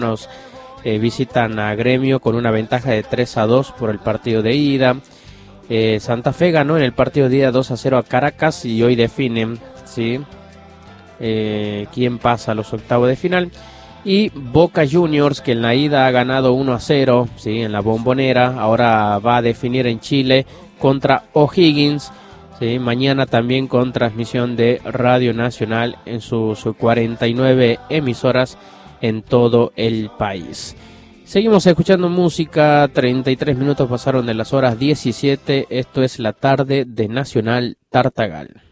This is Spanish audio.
visitan a Gremio con una ventaja de 3-2 por el partido de ida. Santa Fe ganó en el partido de ida 2-0 a Caracas y hoy definen, ¿sí?, quién pasa a los octavos de final. Y Boca Juniors, que en la ida ha ganado 1-0, ¿sí?, en la Bombonera, ahora va a definir en Chile contra O'Higgins, ¿sí?, mañana también con transmisión de Radio Nacional en sus 49 emisoras en todo el país. Seguimos escuchando música, 33 minutos pasaron de las horas 17, esto es la tarde de Nacional Tartagal.